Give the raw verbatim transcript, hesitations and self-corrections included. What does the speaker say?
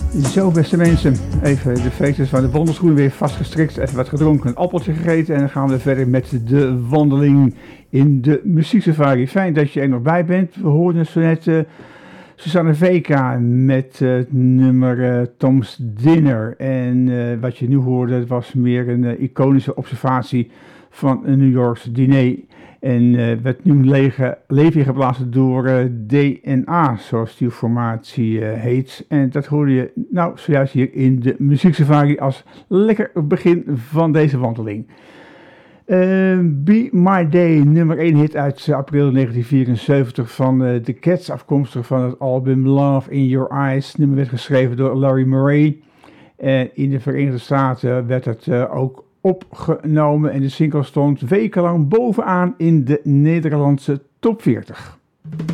Zo, beste mensen, even de veters van de wandelschoenen weer vastgestrikt, even wat gedronken, een appeltje gegeten en dan gaan we verder met de wandeling in de muzieksafari. Fijn dat je er nog bij bent. We hoorden zo net uh, Susanne Vega met uh, het nummer uh, Tom's Dinner en uh, wat je nu hoorde was meer een uh, iconische observatie van een New Yorks diner. En uh, werd nu lege, leven geblazen door uh, D N A, zoals die formatie uh, heet. En dat hoorde je nou zojuist hier in de muzieksafari als lekker begin van deze wandeling. Uh, Be My Day, nummer één hit uit uh, april negentien vierenzeventig van uh, The Cats, afkomstig van het album Love in Your Eyes. Het nummer werd geschreven door Larry Murray. En in de Verenigde Staten werd het uh, ook opgenomen en de single stond wekenlang bovenaan in de Nederlandse top veertig.